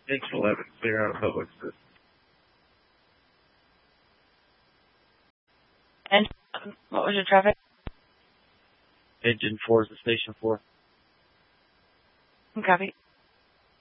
Engine 11, clear out of public assist. And what was your traffic? Engine 4 is the station 4. Copy.